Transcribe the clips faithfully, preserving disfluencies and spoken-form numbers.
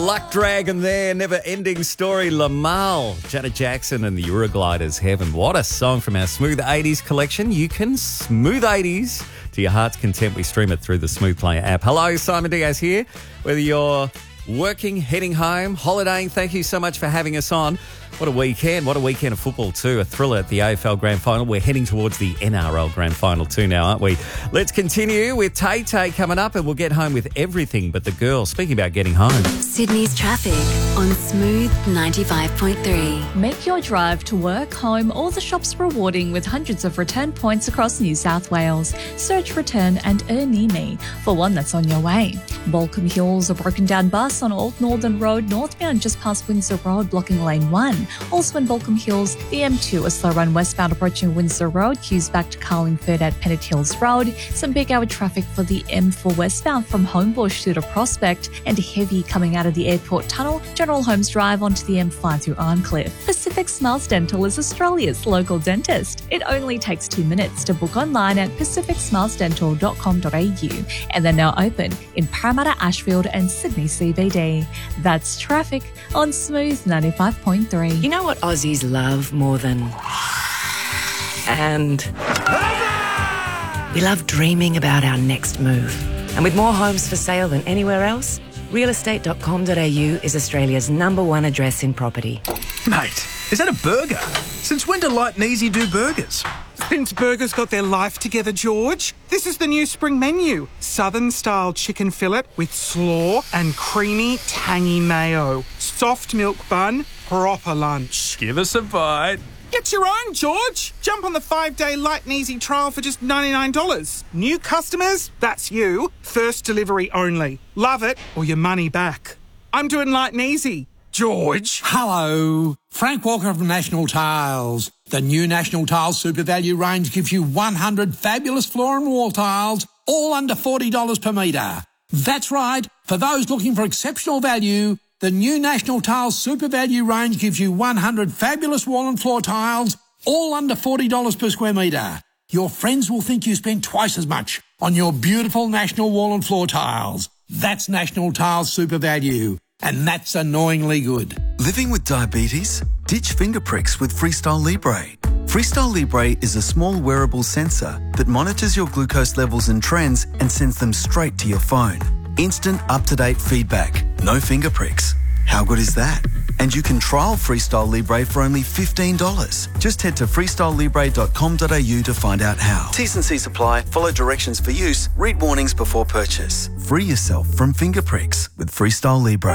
Luck Dragon there, never-ending story. Lamal, Janet Jackson and the Eurogliders Heaven. What a song from our Smooth eighties collection. You can smooth eighties to your heart's content. We stream it through the Smooth Player app. Hello, Simon Diaz here. Whether you're working, heading home, holidaying, thank you so much for having us on. What a weekend. What a weekend of football too. A thriller at the A F L Grand Final. We're heading towards the N R L Grand Final too now, aren't we? Let's continue with Tay Tay coming up and we'll get home with everything but the girls. Speaking about getting home. Sydney's traffic on Smooth ninety-five point three. Make your drive to work, home or the shops rewarding with hundreds of return points across New South Wales. Search Return and earn near me for one that's on your way. Balcombe Hills, a broken down bus on Old Northern Road northbound just past Windsor Road blocking lane one. Also in Balcombe Hills, the M two, a slow run westbound approaching Windsor Road, queues back to Carlingford at Pennant Hills Road. Some big hour traffic for the M four westbound from Homebush through to Prospect, and heavy coming out of the airport tunnel, General Holmes Drive onto the M five through Arncliffe. Pacific Smiles Dental is Australia's local dentist. It only takes two minutes to book online at pacific smiles dental dot com dot a u, and they're now open in Parramatta, Ashfield and Sydney C B D. That's traffic on Smooth ninety-five point three. You know what Aussies love more than... And... we love dreaming about our next move. And with more homes for sale than anywhere else, real estate dot com dot a u is Australia's number one address in property. Mate, is that a burger? Since when do Light and Easy do burgers? Since burgers got their life together, George. This is the new spring menu. Southern-style chicken fillet with slaw and creamy, tangy mayo. Soft milk bun, proper lunch. Give us a bite. Get your own, George. Jump on the five-day Light and Easy trial for just ninety-nine dollars. New customers, that's you. First delivery only. Love it or your money back. I'm doing Light and Easy. George. Hello. Frank Walker from National Tiles. The new National Tiles Super Value range gives you one hundred fabulous floor and wall tiles, all under forty dollars per metre. That's right. For those looking for exceptional value, the new National Tiles Super Value range gives you one hundred fabulous wall and floor tiles, all under forty dollars per square metre. Your friends will think you spent twice as much on your beautiful National wall and floor tiles. That's National Tiles Super Value. And that's annoyingly good. Living with diabetes? Ditch finger pricks with Freestyle Libre. Freestyle Libre is a small wearable sensor that monitors your glucose levels and trends and sends them straight to your phone. Instant up-to-date feedback. No finger pricks. How good is that? And you can trial Freestyle Libre for only fifteen dollars. Just head to freestyle libre dot com dot a u to find out how. T's and C's apply. Follow directions for use. Read warnings before purchase. Free yourself from finger pricks with Freestyle Libre.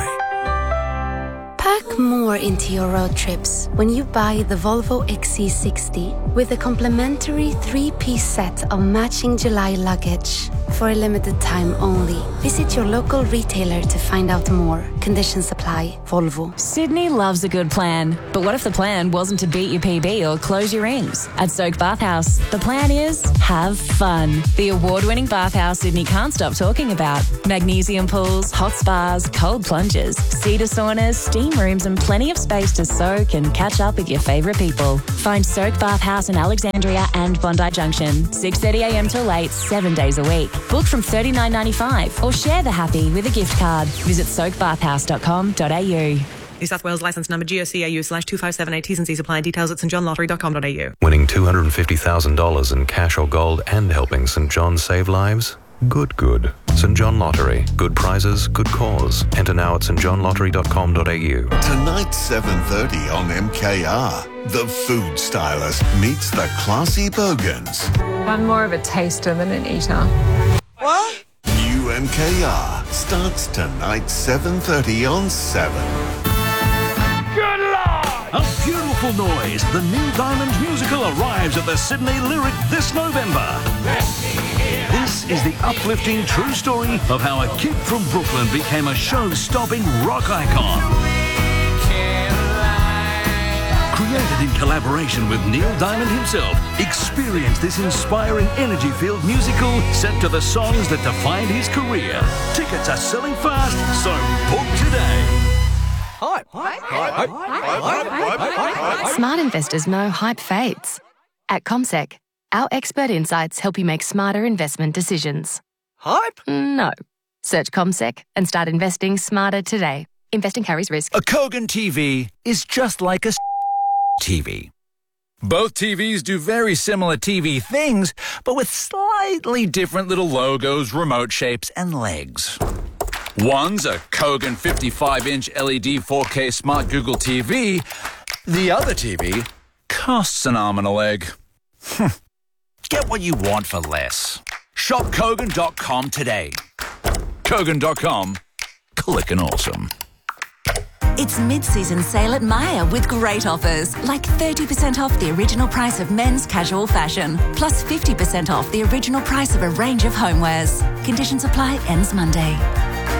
Pack more into your road trips when you buy the Volvo X C sixty with a complimentary three-piece set of matching July luggage. For a limited time only. Visit your local retailer to find out more. Conditions apply. Volvo. Sydney loves a good plan. But what if the plan wasn't to beat your P B or close your rings? At Soak Bathhouse, the plan is have fun. The award-winning bathhouse Sydney can't stop talking about. Magnesium pools, hot spas, cold plunges, cedar saunas, steam rooms and plenty of space to soak and catch up with your favourite people. Find Soak Bathhouse in Alexandria and Bondi Junction. six thirty a m till eight, seven days a week. Book from thirty-nine ninety-five or share the happy with a gift card. Visit soak bathhouse dot com dot a u. New South Wales licence number G O C A U slash two five seven eight. T's and C's apply. Details at st john lottery dot com dot a u. Winning two hundred fifty thousand dollars in cash or gold and helping St John save lives? Good, good. St John Lottery. Good prizes, good cause. Enter now at st john lottery dot com dot a u. Tonight, seven thirty on M K R. The food stylist meets the classy Bogans. I'm more of a taster than an eater. What? New M K R starts tonight, seven thirty on seven. Good Lord! A beautiful noise. The Neil Diamond musical arrives at the Sydney Lyric this November. This is the uplifting true story of how a kid from Brooklyn became a show-stopping rock icon. Created in collaboration with Neil Diamond himself, experience this inspiring energy-filled musical set to the songs that defined his career. Tickets are selling fast, so book today. Hype. Hype. Hype. Hype. Hype. Hype. Smart investors know hype fades. At CommSec, our expert insights help you make smarter investment decisions. Hype? No. Search CommSec and start investing smarter today. Investing carries risk. A Kogan T V is just like a T V. Both T Vs do very similar T V things, but with slightly different little logos, remote shapes, and legs. One's a Kogan fifty-five inch L E D four K Smart Google T V. The other T V costs an arm and a leg. Get what you want for less. Shop Kogan dot com today. Kogan dot com. Clickin' awesome. It's mid-season sale at Myer with great offers, like thirty percent off the original price of men's casual fashion, plus fifty percent off the original price of a range of homewares. Conditions apply, ends Monday.